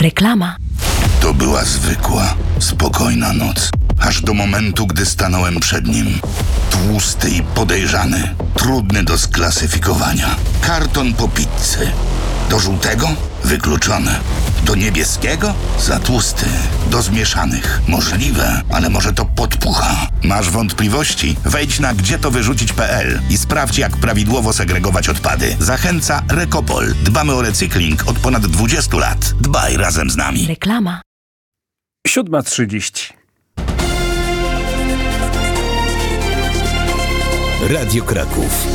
Reklama. To była zwykła, spokojna noc. Aż do momentu, gdy stanąłem przed nim. Tłusty i podejrzany. Trudny do sklasyfikowania. Karton po pizzy. Do żółtego? Wykluczone. Do niebieskiego? Za tłusty. Do zmieszanych? Możliwe, ale może to podpucha. Masz wątpliwości? Wejdź na gdzietowyrzucić.pl i sprawdź, jak prawidłowo segregować odpady. Zachęca Rekopol. Dbamy o recykling od ponad 20 lat. Dbaj razem z nami. Reklama. 7:30. Radio Kraków.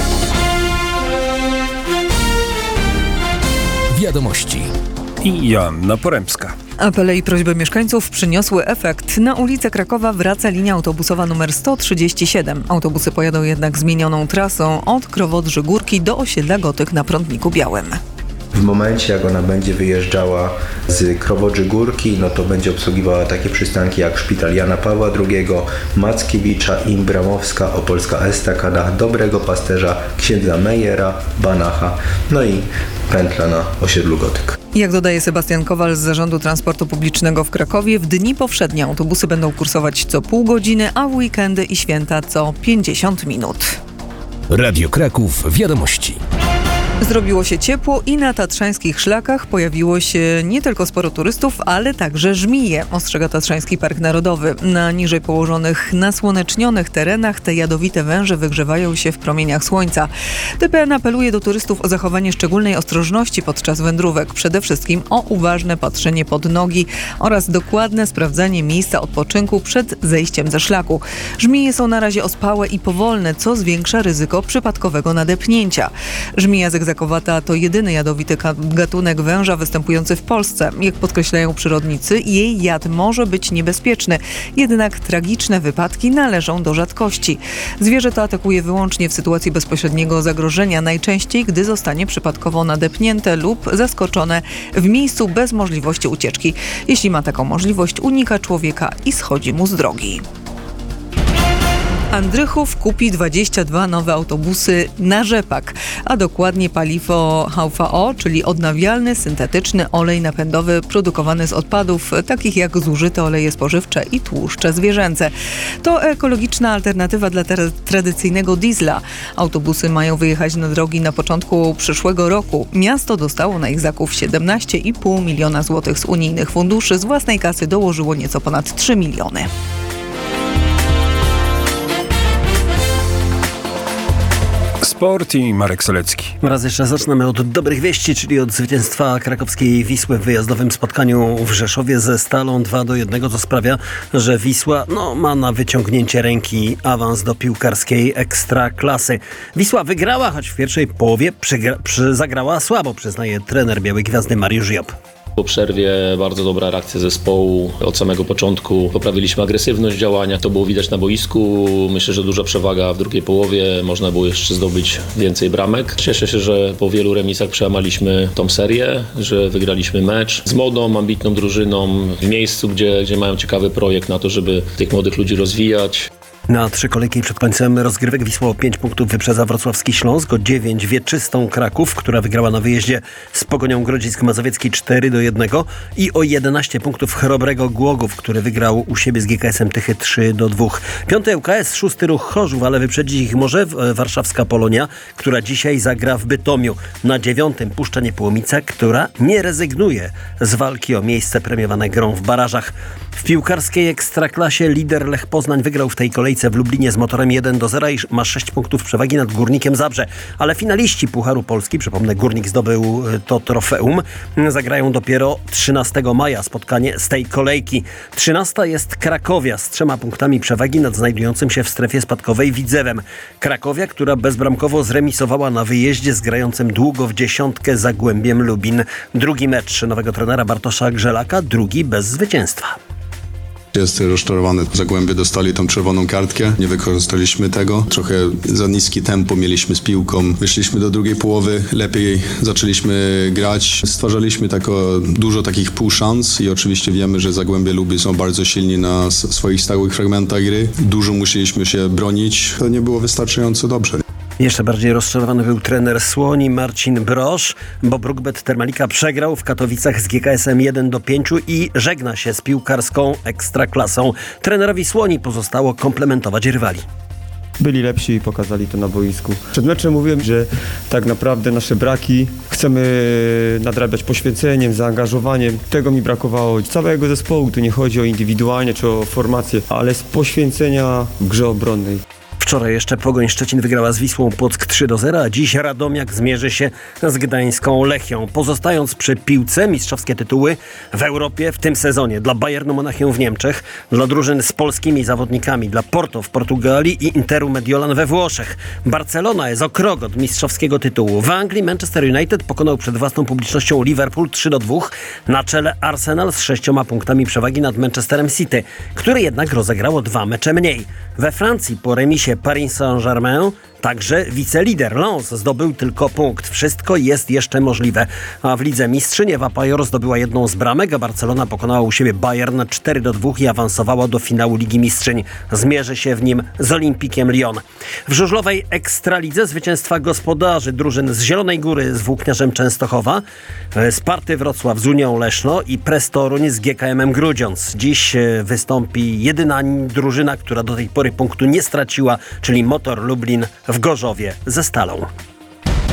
Wiadomości. I Joanna Poremska. Apele i prośby mieszkańców przyniosły efekt. Na ulicę Krakowa wraca linia autobusowa numer 137. Autobusy pojadą jednak zmienioną trasą od Krowodrzy-Górki do osiedla Gotyk na Prądniku Białym. W momencie, jak ona będzie wyjeżdżała z Krowodrzy Górki, no to będzie obsługiwała takie przystanki jak Szpital Jana Pawła II, Mackiewicza, Imbramowska, Opolska Estakada, Dobrego Pasterza, Księdza Mejera, Banacha, no i pętla na osiedlu Gotyk. Jak dodaje Sebastian Kowal z Zarządu Transportu Publicznego w Krakowie, w dni powszednie autobusy będą kursować co pół godziny, a w weekendy i święta co 50 minut. Radio Kraków. Wiadomości. Zrobiło się ciepło i na tatrzańskich szlakach pojawiło się nie tylko sporo turystów, ale także żmije, ostrzega Tatrzański Park Narodowy. Na niżej położonych, nasłonecznionych terenach te jadowite węże wygrzewają się w promieniach słońca. TPN apeluje do turystów o zachowanie szczególnej ostrożności podczas wędrówek. Przede wszystkim o uważne patrzenie pod nogi oraz dokładne sprawdzanie miejsca odpoczynku przed zejściem ze szlaku. Żmije są na razie ospałe i powolne, co zwiększa ryzyko przypadkowego nadepnięcia. Żmija zegzakowata to jedyny jadowity gatunek węża występujący w Polsce. Jak podkreślają przyrodnicy, jej jad może być niebezpieczny, jednak tragiczne wypadki należą do rzadkości. Zwierzę to atakuje wyłącznie w sytuacji bezpośredniego zagrożenia, najczęściej gdy zostanie przypadkowo nadepnięte lub zaskoczone w miejscu bez możliwości ucieczki. Jeśli ma taką możliwość, unika człowieka i schodzi mu z drogi. Andrychów kupi 22 nowe autobusy na rzepak, a dokładnie paliwo HVO, czyli odnawialny, syntetyczny olej napędowy produkowany z odpadów, takich jak zużyte oleje spożywcze i tłuszcze zwierzęce. To ekologiczna alternatywa dla tradycyjnego diesla. Autobusy mają wyjechać na drogi na początku przyszłego roku. Miasto dostało na ich zakup 17,5 miliona złotych z unijnych funduszy, z własnej kasy dołożyło nieco ponad 3 miliony. Sport i Marek Solecki. Raz jeszcze zaczynamy od dobrych wieści, czyli od zwycięstwa krakowskiej Wisły w wyjazdowym spotkaniu w Rzeszowie ze Stalą 2-1, co sprawia, że Wisła ma na wyciągnięcie ręki awans do piłkarskiej ekstraklasy. Wisła wygrała, choć w pierwszej połowie zagrała słabo, przyznaje trener Białej Gwiazdy Mariusz Job. Po przerwie bardzo dobra reakcja zespołu. Od samego początku poprawiliśmy agresywność działania. To było widać na boisku. Myślę, że duża przewaga w drugiej połowie. Można było jeszcze zdobyć więcej bramek. Cieszę się, że po wielu remisach przełamaliśmy tą serię, że wygraliśmy mecz z młodą, ambitną drużyną w miejscu, gdzie mają ciekawy projekt na to, żeby tych młodych ludzi rozwijać. Na 3 kolejki przed końcem rozgrywek Wisła o 5 punktów wyprzedza wrocławski Śląsk, o 9 wieczystą Kraków, która wygrała na wyjeździe z Pogonią Grodzisk Mazowiecki 4-1 i o 11 punktów chrobrego Głogów, który wygrał u siebie z GKS-em Tychy 3-2. 5. ŁKS, 6. Ruch Chorzów, ale wyprzedzić ich może warszawska Polonia, która dzisiaj zagra w Bytomiu. Na 9. Puszcza Niepołomice, która nie rezygnuje z walki o miejsce premiowane grą w barażach. W piłkarskiej ekstraklasie lider Lech Poznań wygrał w tej kolejce w Lublinie z Motorem 1-0 i ma 6 punktów przewagi nad Górnikiem Zabrze. Ale finaliści Pucharu Polski, przypomnę, Górnik zdobył to trofeum, zagrają dopiero 13 maja spotkanie z tej kolejki. 13 jest Krakowia z 3 punktami przewagi nad znajdującym się w strefie spadkowej Widzewem. Krakowia, która bezbramkowo zremisowała na wyjeździe z grającym długo w dziesiątkę Zagłębiem Lubin. Drugi mecz nowego trenera Bartosza Grzelaka, drugi bez zwycięstwa. Jestem rozczarowany. Zagłębie dostali tą czerwoną kartkę. Nie wykorzystaliśmy tego. Trochę za niskie tempo mieliśmy z piłką. Wyszliśmy do drugiej połowy. Lepiej zaczęliśmy grać. Stwarzaliśmy dużo takich półszans i oczywiście wiemy, że Zagłębie Lublin są bardzo silni na swoich stałych fragmentach gry. Dużo musieliśmy się bronić. To nie było wystarczająco dobrze. Jeszcze bardziej rozczarowany był trener Słoni Marcin Brosz, bo Brukbet Termalika przegrał w Katowicach z GKS-em 1-5 i żegna się z piłkarską ekstraklasą. Trenerowi Słoni pozostało komplementować rywali. Byli lepsi i pokazali to na boisku. Przed meczem mówiłem, że tak naprawdę nasze braki chcemy nadrabiać poświęceniem, zaangażowaniem. Tego mi brakowało. Całego zespołu, tu nie chodzi o indywidualnie czy o formację, ale z poświęcenia w grze obronnej. Wczoraj jeszcze Pogoń Szczecin wygrała z Wisłą Płock 3-0, a dziś Radomiak zmierzy się z gdańską Lechią. Pozostając przy piłce, mistrzowskie tytuły w Europie w tym sezonie dla Bayernu Monachium w Niemczech, dla drużyn z polskimi zawodnikami, dla Porto w Portugalii i Interu Mediolan we Włoszech. Barcelona jest o krok od mistrzowskiego tytułu. W Anglii Manchester United pokonał przed własną publicznością Liverpool 3-2. Na czele Arsenal z 6 punktami przewagi nad Manchesterem City, który jednak rozegrało 2 mecze mniej. We Francji po remisie Paris Saint-Germain także wicelider Lens zdobył tylko punkt. Wszystko jest jeszcze możliwe. A w Lidze Mistrzyń Ewa Pajor zdobyła jedną z bramek, a Barcelona pokonała u siebie Bayern 4-2 i awansowała do finału Ligi Mistrzyń. Zmierzy się w nim z Olimpikiem Lyon. W żużlowej Ekstralidze zwycięstwa gospodarzy drużyn z Zielonej Góry z Włókniarzem Częstochowa, Sparty Wrocław z Unią Leszno i Press Toruń z GKM-em Grudziądz. Dziś wystąpi jedyna drużyna, która do tej pory punktu nie straciła, czyli Motor Lublin w Gorzowie ze Stalą.